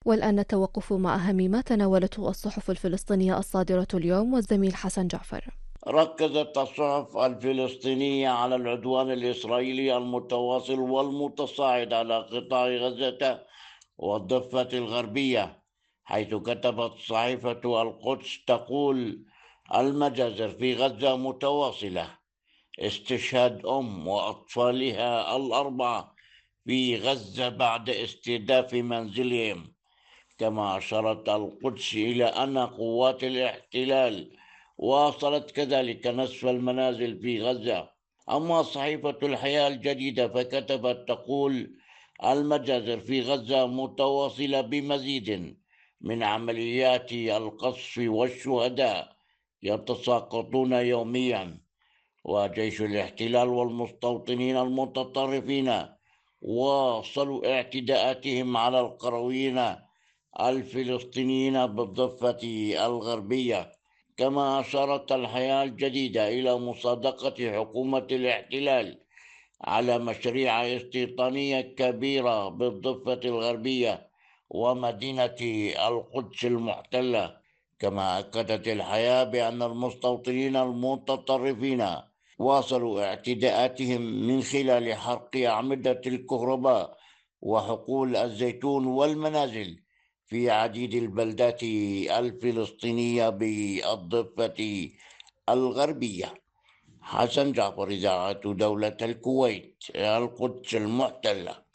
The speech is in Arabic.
والآن التوقف مع أهم ما تناولته الصحف الفلسطينية الصادرة اليوم، والزميل حسن جعفر. ركزت الصحف الفلسطينية على العدوان الإسرائيلي المتواصل والمتصاعد على قطاع غزة والضفة الغربية، حيث كتبت صحيفة القدس تقول: المجازر في غزة متواصلة، استشهاد أم وأطفالها الأربعة في غزة بعد استهداف منزلهم. كما أشارت القدس إلى أن قوات الاحتلال واصلت كذلك نسف المنازل في غزة. أما صحيفة الحياة الجديدة فكتبت تقول: المجازر في غزة متواصلة بمزيد من عمليات القصف والشهداء يتساقطون يوميا، وجيش الاحتلال والمستوطنين المتطرفين واصلوا اعتداءاتهم على القرويين الفلسطينيين بالضفة الغربية. كما أشارت الحياة الجديدة إلى مصادقة حكومة الاحتلال على مشاريع استيطانية كبيرة بالضفة الغربية ومدينة القدس المحتلة. كما أكدت الحياة بأن المستوطنين المتطرفين واصلوا اعتداءاتهم من خلال حرق أعمدة الكهرباء وحقول الزيتون والمنازل في عديد البلدات الفلسطينية بالضفة الغربية. حسن جعفر، إذاعة دولة الكويت، القدس المحتلة.